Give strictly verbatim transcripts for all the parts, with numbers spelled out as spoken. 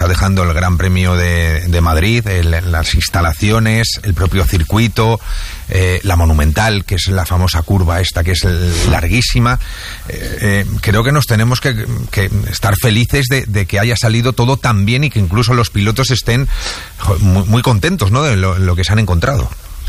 está dejando el Gran Premio de, de Madrid, el, las instalaciones, el propio circuito, eh, la Monumental, que es la famosa curva esta, que es el, larguísima. Eh, eh, creo que nos tenemos que, que estar felices de, de que haya salido todo tan bien y que incluso los pilotos estén muy, muy contentos, ¿no?, de lo, lo que se han encontrado.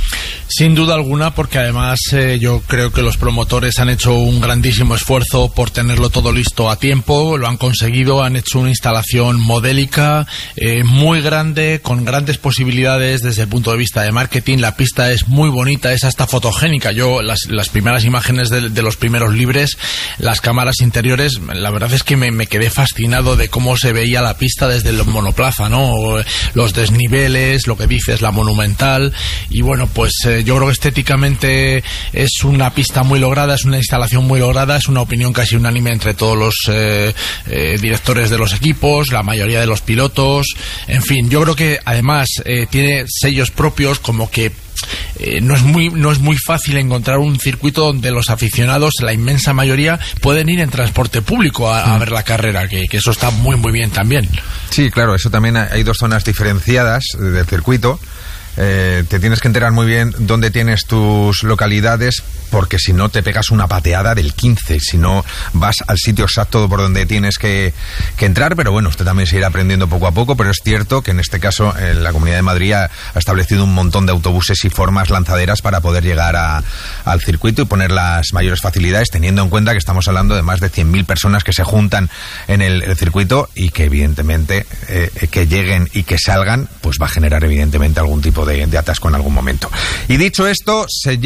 Sin duda alguna, porque además eh, yo creo que los promotores han hecho un grandísimo esfuerzo por tenerlo todo listo a tiempo, lo han conseguido, han hecho una instalación modélica, eh, muy grande, con grandes posibilidades desde el punto de vista de marketing. La pista es muy bonita, es hasta fotogénica. Yo las, las primeras imágenes de, de los primeros libres, las cámaras interiores, la verdad es que me, me quedé fascinado de cómo se veía la pista desde el monoplaza, ¿no? Los desniveles, lo que dices, la Monumental, y bueno, pues eh, yo creo que estéticamente es una pista muy lograda, es una instalación muy lograda, es una opinión casi unánime entre todos los eh, eh, directores de los equipos, la mayoría de los pilotos. En fin, yo creo que además eh, tiene sellos propios, como que Eh, no es muy no es muy fácil encontrar un circuito donde los aficionados, la inmensa mayoría, pueden ir en transporte público a, a ver la carrera, que, que eso está muy muy bien también. Sí, claro, eso también, hay dos zonas diferenciadas del circuito. Eh, te tienes que enterar muy bien dónde tienes tus localidades, porque si no te pegas una pateada del quince, si no vas al sitio exacto por donde tienes que, que entrar. Pero bueno, usted también se irá aprendiendo poco a poco, pero es cierto que en este caso eh, la Comunidad de Madrid ha, ha establecido un montón de autobuses y formas lanzaderas para poder llegar a, al circuito y poner las mayores facilidades, teniendo en cuenta que estamos hablando de más de cien mil personas que se juntan en el, el circuito, y que evidentemente eh, que lleguen y que salgan pues va a generar evidentemente algún tipo De, de atasco en algún momento. Y dicho esto, se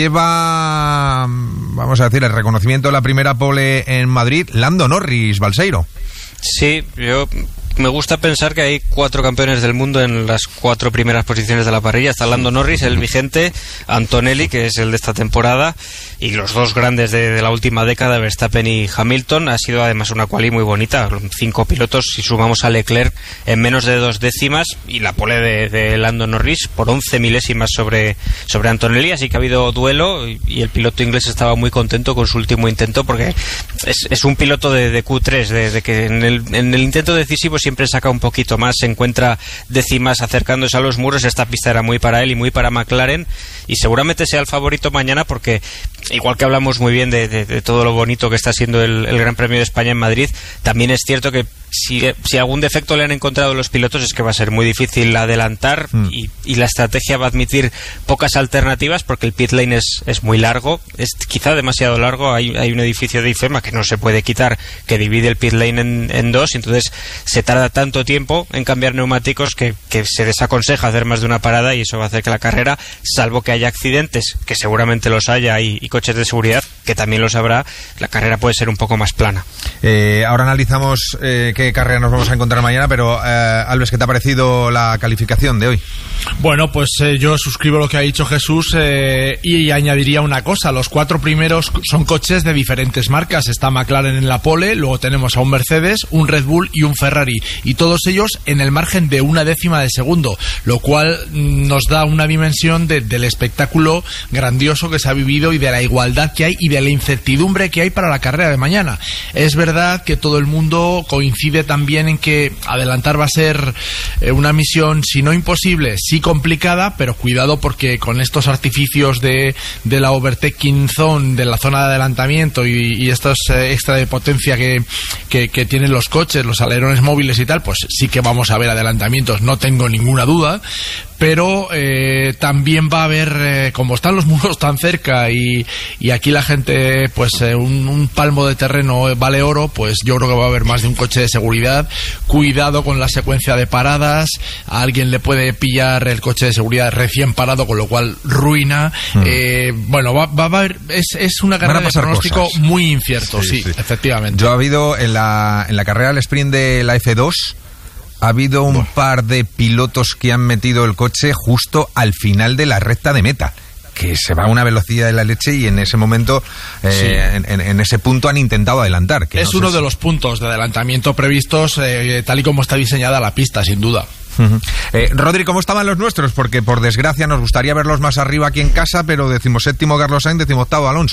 lleva, vamos a decir, el reconocimiento de la primera pole en Madrid, Lando Norris, Balseiro. Sí, yo me gusta pensar que hay cuatro campeones del mundo en las cuatro primeras posiciones de la parrilla. Está Lando Norris, el vigente, Antonelli, que es el de esta temporada, y los dos grandes de, de la última década, Verstappen y Hamilton. Ha sido además una quali muy bonita, cinco pilotos, si sumamos a Leclerc, en menos de dos décimas, y la pole de, de Lando Norris por once milésimas sobre, sobre Antonelli. Así que ha habido duelo, y el piloto inglés estaba muy contento con su último intento, porque es, es un piloto de, de Q tres, de, de que en el, en el intento decisivo siempre saca un poquito más, se encuentra décimas acercándose a los muros. Esta pista era muy para él y muy para McLaren, y seguramente sea el favorito mañana, porque igual que hablamos muy bien de, de, de todo lo bonito que está siendo el, el Gran Premio de España en Madrid, también es cierto que si, si algún defecto le han encontrado los pilotos es que va a ser muy difícil adelantar, mm. y, y la estrategia va a admitir pocas alternativas, porque el pit lane es, es muy largo, es quizá demasiado largo. Hay, hay un edificio de IFEMA que no se puede quitar, que divide el pit lane en, en dos, y entonces se tarda tanto tiempo en cambiar neumáticos que, que se desaconseja hacer más de una parada, y eso va a hacer que la carrera, salvo que haya accidentes, que seguramente los haya, y, y coches de seguridad, que también los habrá, la carrera puede ser un poco más plana. Eh, ahora analizamos eh, qué carrera nos vamos a encontrar mañana, pero eh, Alves, ¿qué te ha parecido la calificación de hoy? Bueno, pues eh, yo suscribo lo que ha dicho Jesús, eh, y añadiría una cosa: los cuatro primeros son coches de diferentes marcas. Está McLaren en la pole, luego tenemos a un Mercedes, un Red Bull y un Ferrari, y todos ellos en el margen de una décima de segundo, lo cual nos da una dimensión de, del espectáculo grandioso que se ha vivido, y de la igualdad que hay, y de la incertidumbre que hay para la carrera de mañana. Es verdad que todo el mundo coincide también en que adelantar va a ser eh, una misión, si no imposible, sí complicada, pero cuidado, porque con estos artificios de, de la overtaking zone, de la zona de adelantamiento, y, y estos eh, extra de potencia que, que, que tienen los coches, los alerones móviles y tal, pues sí que vamos a ver adelantamientos, no tengo ninguna duda. Pero eh, también va a haber, eh, como están los muros tan cerca, y, y aquí la gente, pues eh, un, un palmo de terreno vale oro, pues yo creo que va a haber más de un coche de seguridad. Cuidado con la secuencia de paradas, a alguien le puede pillar el coche de seguridad recién parado, con lo cual ruina. Mm. Eh, bueno, va, va a haber, es, es una carrera de pronóstico cosas muy incierto, sí, sí, sí, efectivamente. Yo ha habido en la, en la carrera del sprint de la F dos, ha habido un par de pilotos que han metido el coche justo al final de la recta de meta, que se va a una velocidad de la leche, y en ese momento, eh, sí. en, en ese punto han intentado adelantar. Que es no uno sé de si... los puntos de adelantamiento previstos, eh, tal y como está diseñada la pista, sin duda. Uh-huh. eh, Rodri, ¿cómo estaban los nuestros? Porque por desgracia nos gustaría verlos más arriba aquí en casa, pero decimoséptimo Carlos Sainz, decimoctavo Alonso.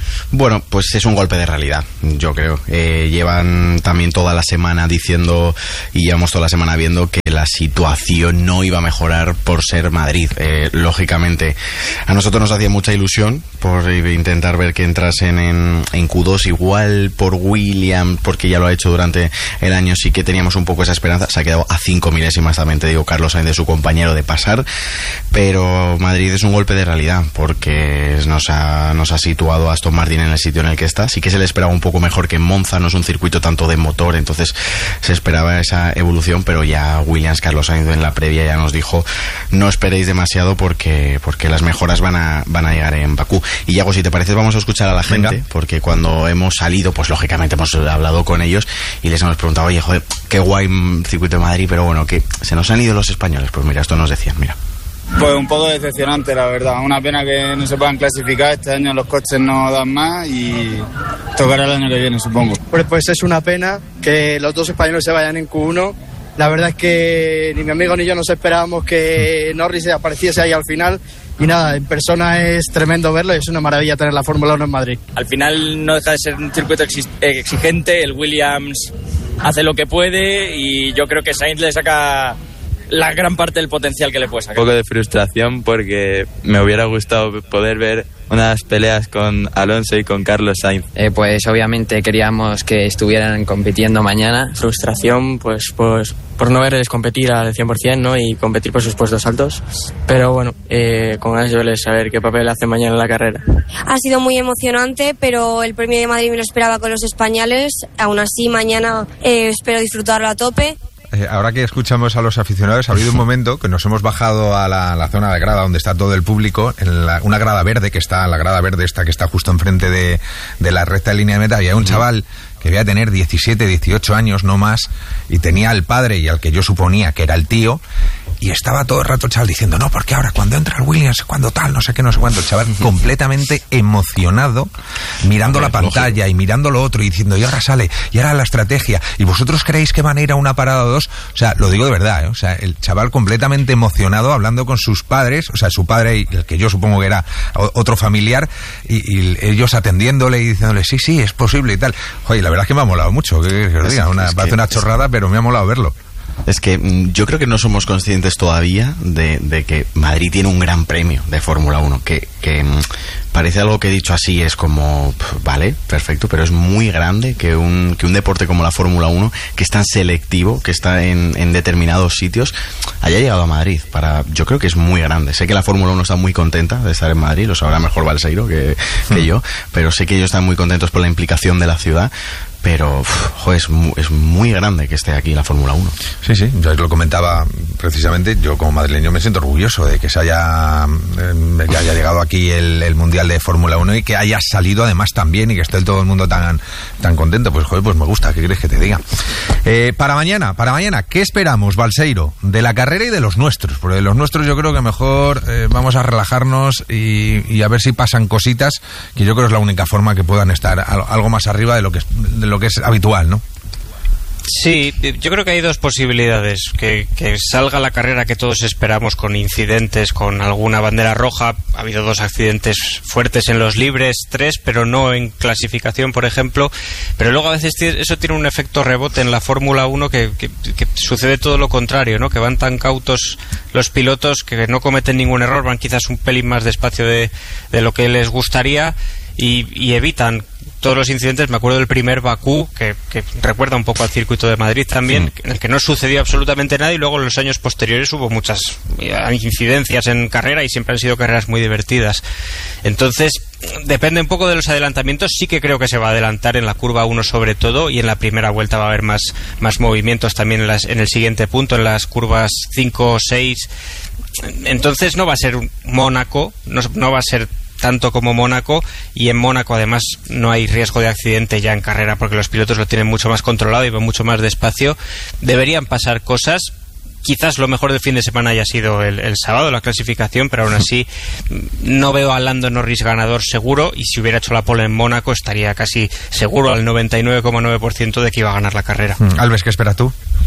Bueno, pues es un golpe de realidad, yo creo. Eh, llevan también toda la semana diciendo, y llevamos toda la semana viendo, que la situación no iba a mejorar por ser Madrid. Eh, lógicamente, a nosotros nos hacía mucha ilusión por intentar ver que entrasen en, en Q dos, igual por Williams, porque ya lo ha hecho durante el año, sí que teníamos un poco esa esperanza. Se ha quedado a cinco milésimas, también te digo, Carlos Sainz, de su compañero, de pasar, pero Madrid es un golpe de realidad, porque nos ha, nos ha situado a Aston Martin en el sitio en el que está. Sí que se le esperaba un poco mejor que en Monza, no es un circuito tanto de motor, entonces se esperaba esa evolución, pero ya Williams, Carlos Sainz en la previa ya nos dijo, no esperéis demasiado porque, porque las mejoras van a, van a llegar en Bakú. Y Yago, si te parece, vamos a escuchar a la gente. Venga. Porque cuando hemos salido, pues lógicamente hemos hablado con ellos y les hemos preguntado, oye, joder, qué guay circuito de Madrid, pero bueno, que se nos han ido los españoles. Pues mira, esto nos decían, mira. Pues un poco decepcionante, la verdad. Una pena que no se puedan clasificar. Este año los coches no dan más y tocará el año que viene, supongo. Pues, pues es una pena que los dos españoles se vayan en Q uno. La verdad es que ni mi amigo ni yo nos esperábamos que Norris apareciese ahí al final. Y nada, en persona es tremendo verlo y es una maravilla tener la Fórmula uno en Madrid. Al final no deja de ser un circuito exigente. El Williams hace lo que puede y yo creo que Sainz le saca la gran parte del potencial que le puede sacar. Un poco de frustración porque me hubiera gustado poder ver unas peleas con Alonso y con Carlos Sainz. Eh, pues obviamente queríamos que estuvieran compitiendo mañana. Frustración pues, pues por no verles competir al cien por ciento, ¿no? Y competir por sus puestos altos. Pero bueno, eh, con ganas de verles saber qué papel hacen mañana en la carrera. Ha sido muy emocionante, pero el Premio de Madrid me lo esperaba con los españoles. Aún así, mañana eh, espero disfrutarlo a tope. Eh, ahora que escuchamos a los aficionados, ha habido un momento que nos hemos bajado a la, la zona de grada donde está todo el público, en la, una grada verde que está, la grada verde esta que está justo enfrente de, de la recta de línea de meta, y hay un chaval que debía tener diecisiete, dieciocho años, no más, y tenía al padre y al que yo suponía que era el tío, y estaba todo el rato el chaval diciendo, no, porque ahora cuando entra el Williams, cuando tal, no sé qué, no sé cuánto, el chaval completamente emocionado, mirando la pantalla y mirando lo otro y diciendo, y ahora sale, y ahora la estrategia, y vosotros creéis que van a ir a una parada o dos. O sea, lo digo de verdad, ¿eh? O sea, el chaval completamente emocionado hablando con sus padres, o sea, su padre y el que yo supongo que era otro familiar, y, y ellos atendiéndole y diciéndole, sí, sí, es posible y tal. Joder, la verdad es que me ha molado mucho, que, que os diga, una, es parece que, una chorrada, pero me ha molado verlo. Es que yo creo que no somos conscientes todavía de, de que Madrid tiene un gran premio de Fórmula uno, que, que parece algo que dicho así es como, vale, perfecto, pero es muy grande que un, que un deporte como la Fórmula uno, que es tan selectivo, que está en, en determinados sitios, haya llegado a Madrid. Para, yo creo que es muy grande. Sé que la Fórmula uno está muy contenta de estar en Madrid, lo sabrá mejor Balseiro que, que mm. yo, pero sé que ellos están muy contentos por la implicación de la ciudad. Pero, uf, joder, es muy, es muy grande que esté aquí la Fórmula uno. Sí, sí, yo lo comentaba precisamente, yo como madrileño me siento orgulloso de que se haya, eh, que haya llegado aquí el, el Mundial de Fórmula uno y que haya salido además tan bien y que esté todo el mundo tan, tan contento. Pues joder, pues me gusta, ¿qué quieres que te diga? Eh, para mañana, para mañana, ¿qué esperamos, Balseiro? De la carrera y de los nuestros, porque de los nuestros yo creo que mejor eh, vamos a relajarnos y, y a ver si pasan cositas, que yo creo que es la única forma que puedan estar algo más arriba de lo que de lo que es habitual, ¿no? Sí, yo creo que hay dos posibilidades, que, que salga la carrera que todos esperamos, con incidentes, con alguna bandera roja. Ha habido dos accidentes fuertes en los libres, tres, pero no en clasificación, por ejemplo. Pero luego a veces eso tiene un efecto rebote en la Fórmula uno, que, que, que sucede todo lo contrario, ¿no? Que van tan cautos los pilotos que no cometen ningún error, van quizás un pelín más despacio de, de lo que les gustaría y, y evitan todos los incidentes. Me acuerdo del primer Bakú, que, que recuerda un poco al circuito de Madrid también, sí, en el que no sucedió absolutamente nada, y luego en los años posteriores hubo muchas incidencias en carrera y siempre han sido carreras muy divertidas. Entonces, depende un poco de los adelantamientos. Sí que creo que se va a adelantar en la curva uno sobre todo, y en la primera vuelta va a haber más, más movimientos también en, las, en el siguiente punto, en las curvas cinco o seis. Entonces no va a ser Mónaco, no, no va a ser tanto como Mónaco, y en Mónaco además no hay riesgo de accidente ya en carrera porque los pilotos lo tienen mucho más controlado y van mucho más despacio. Deberían pasar cosas. Quizás lo mejor del fin de semana haya sido el, el sábado, la clasificación, pero aún así no veo a Lando Norris ganador seguro, y si hubiera hecho la pole en Mónaco estaría casi seguro al noventa y nueve coma nueve por ciento de que iba a ganar la carrera. Alves, ¿qué esperas tú?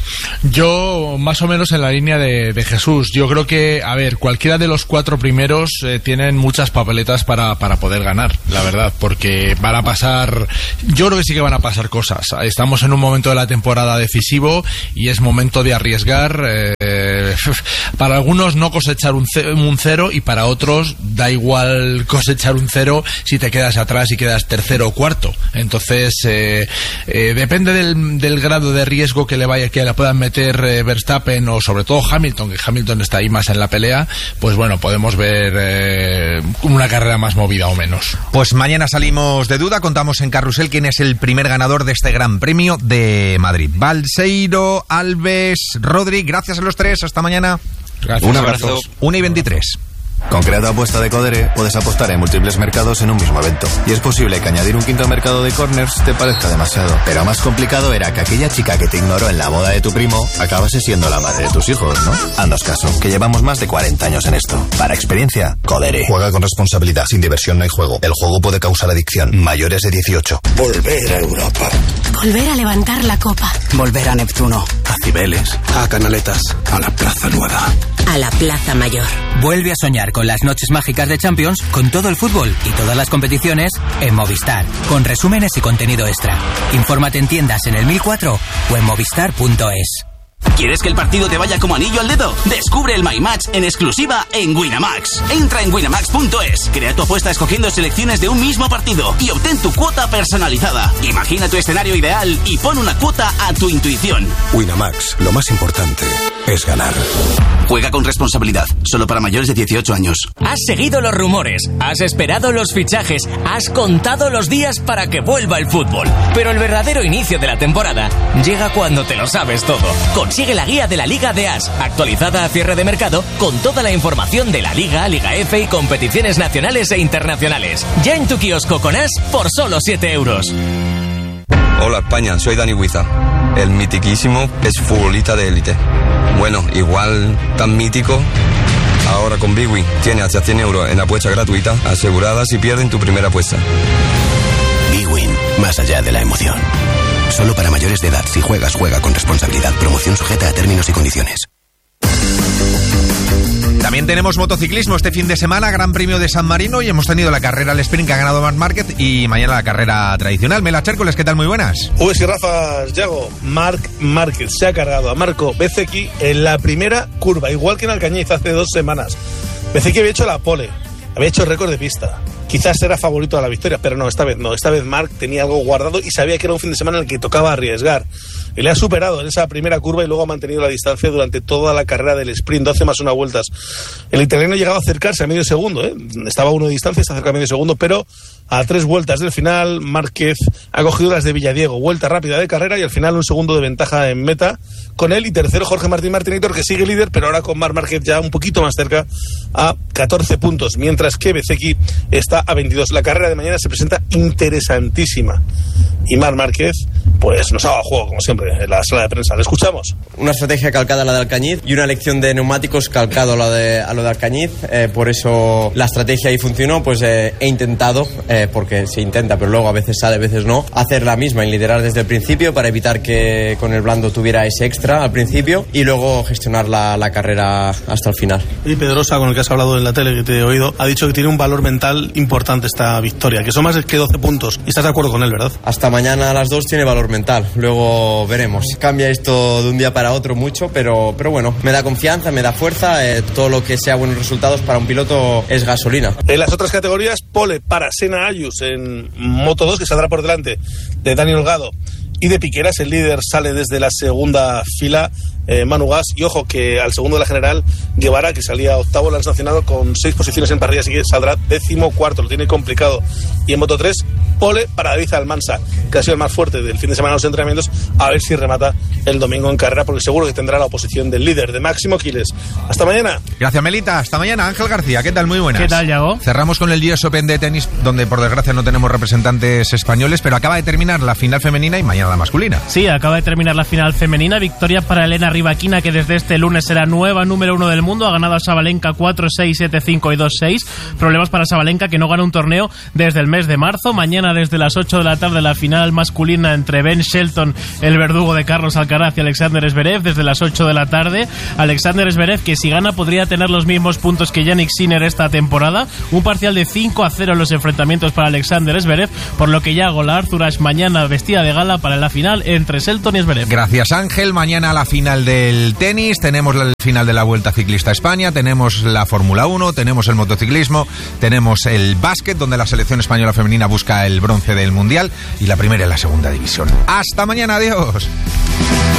Yo más o menos en la línea de, de Jesús. Yo creo que, a ver, cualquiera de los cuatro primeros eh, tienen muchas papeletas para, para poder ganar, la verdad, porque van a pasar, yo creo que sí que van a pasar cosas. Estamos en un momento de la temporada decisivo y es momento de arriesgar. Eh, para algunos no cosechar un, ce- un cero y para otros da igual cosechar un cero si te quedas atrás y quedas tercero o cuarto. Entonces eh, eh, depende del, del grado de riesgo que le vaya que le puedan meter eh, Verstappen o sobre todo Hamilton, que Hamilton está ahí más en la pelea, pues bueno, podemos ver eh, una carrera más movida o menos. Pues mañana salimos de duda, contamos en Carrusel quién es el primer ganador de este Gran Premio de Madrid. Balseiro, Alves, Rodri, gracias a los tres, hasta mañana. Gracias. Un abrazo. una y veintitrés. Con Creato Apuesta de Codere puedes apostar en múltiples mercados en un mismo evento. Y es posible que añadir un quinto mercado de corners te parezca demasiado. Pero más complicado era que aquella chica que te ignoró en la boda de tu primo acabase siendo la madre de tus hijos, ¿no? Haznos caso, que llevamos más de cuarenta años en esto. Para experiencia, Codere. Juega con responsabilidad. Sin diversión no hay juego. El juego puede causar adicción. Mayores de dieciocho. Volver a Europa. Volver a levantar la copa. Volver a Neptuno. A Cibeles. A Canaletas. A la Plaza Nueva. A la Plaza Mayor. Vuelve a soñar con las noches mágicas de Champions, con todo el fútbol y todas las competiciones en Movistar, con resúmenes y contenido extra. Infórmate en tiendas en el mil cuatro o en movistar punto es. ¿Quieres que el partido te vaya como anillo al dedo? Descubre el My Match en exclusiva en Winamax. Entra en winamax punto es, crea tu apuesta escogiendo selecciones de un mismo partido y obtén tu cuota personalizada. Imagina tu escenario ideal y pon una cuota a tu intuición. Winamax, lo más importante es ganar. Juega con responsabilidad, solo para mayores de dieciocho años. Has seguido los rumores, has esperado los fichajes, has contado los días para que vuelva el fútbol. Pero el verdadero inicio de la temporada llega cuando te lo sabes todo. Consigue la guía de la Liga de As, actualizada a cierre de mercado, con toda la información de la Liga, Liga F y competiciones nacionales e internacionales. Ya en tu kiosco con As por solo siete euros. Hola España, soy Dani Huiza. El mitiquísimo es futbolista de élite. Bueno, igual tan mítico. Ahora con Big Win tiene hasta cien euros en apuesta gratuita, asegurada si pierden tu primera apuesta. Big Win, más allá de la emoción. Solo para mayores de edad. Si juegas, juega con responsabilidad. Promoción sujeta a términos y condiciones. También tenemos motociclismo este fin de semana, Gran Premio de San Marino, y hemos tenido la carrera al sprint que ha ganado Marc Márquez y mañana la carrera tradicional. Mela Chércoles, ¿qué tal? Muy buenas. Uy, sí, Rafa, Yago, Marc Márquez se ha cargado a Marco Bezzecchi en la primera curva, igual que en Alcañiz hace dos semanas. Bezzecchi había hecho la pole, había hecho récord de pista. Quizás era favorito a la victoria, pero no, esta vez no. Esta vez Marc tenía algo guardado y sabía que era un fin de semana en el que tocaba arriesgar. Y le ha superado en esa primera curva y luego ha mantenido la distancia durante toda la carrera del sprint, doce más una vueltas. El italiano llegaba a acercarse a medio segundo, ¿eh? Estaba a uno de distancia, se acerca a medio segundo, pero a tres vueltas del final, Márquez ha cogido las de Villadiego. Vuelta rápida de carrera y al final un segundo de ventaja en meta. Con él y tercero Jorge Martín Martínez, que sigue líder, pero ahora con Marc Márquez ya un poquito más cerca a catorce puntos, mientras que Bezzecchi está a veintidós. La carrera de mañana se presenta interesantísima. Y Marc Márquez, pues nos ha dado juego, como siempre, en la sala de prensa. Le escuchamos. Una estrategia calcada a la de Alcañiz y una elección de neumáticos calcado a lo de, a lo de Alcañiz. Eh, por eso la estrategia ahí funcionó. Pues eh, he intentado, eh, porque se intenta, pero luego a veces sale, a veces no, hacer la misma y liderar desde el principio para evitar que con el blando tuviera ese extra al principio y luego gestionar la, la carrera hasta el final. Y Pedrosa, con el que has hablado en la tele, que te he oído, ha dicho que tiene un valor mental importante esta victoria, que son más que doce puntos. Y estás de acuerdo con él, ¿verdad? Hasta mañana a las dos tiene valor mental. Luego veremos. Cambia esto de un día para otro mucho, pero, pero bueno, me da confianza, me da fuerza. Eh, todo lo que sea buenos resultados para un piloto es gasolina. En las otras categorías, pole para Senna Ayus en Moto dos, que saldrá por delante de Dani Holgado y de Piqueras. El líder sale desde la segunda fila, eh, Manu Gas, y ojo que al segundo de la general, Guevara, que salía octavo, lo han sancionado con seis posiciones en parrilla, así que saldrá décimo cuarto, lo tiene complicado. Y en Moto tres, pole para David Almansa, que ha sido el más fuerte del fin de semana en los entrenamientos, a ver si remata el domingo en carrera, porque seguro que tendrá la oposición del líder, de Máximo Quiles. Hasta mañana. Gracias, Melita. Hasta mañana. Ángel García, ¿qué tal? Muy buenas. ¿Qué tal, Yago? Cerramos con el U S Open de tenis, donde por desgracia no tenemos representantes españoles, pero acaba de terminar la final femenina y mañana la masculina. Sí, acaba de terminar la final femenina. Victoria para Elena Rybakina, que desde este lunes será nueva número uno del mundo. Ha ganado a Sabalenka cuatro seis, siete cinco y dos seis. Problemas para Sabalenka, que no gana un torneo desde el mes de marzo. Mañana desde las ocho de la tarde la final masculina entre Ben Shelton, el verdugo de Carlos Alcaraz, y Alexander Zverev desde las ocho de la tarde. Alexander Zverev, que si gana podría tener los mismos puntos que Jannik Sinner esta temporada. Un parcial de cinco a cero en los enfrentamientos para Alexander Zverev, por lo que ya Gola Arzuras mañana vestida de gala para la final entre Shelton y Zverev. Gracias, Ángel. Mañana la final del tenis, tenemos la final de la Vuelta Ciclista a España, tenemos la Fórmula uno, tenemos el motociclismo, tenemos el básquet, donde la selección española femenina busca el bronce del Mundial, y la primera y la segunda división. Hasta mañana, adiós.